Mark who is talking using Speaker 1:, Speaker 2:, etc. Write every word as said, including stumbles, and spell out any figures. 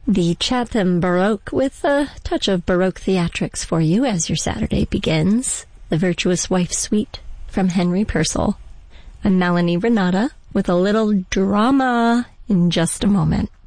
Speaker 1: The Chatham Baroque with a touch of Baroque theatrics for you as your Saturday begins. The Virtuous Wife Suite from Henry Purcell. I'm Melanie Renata with a little drama in just a moment.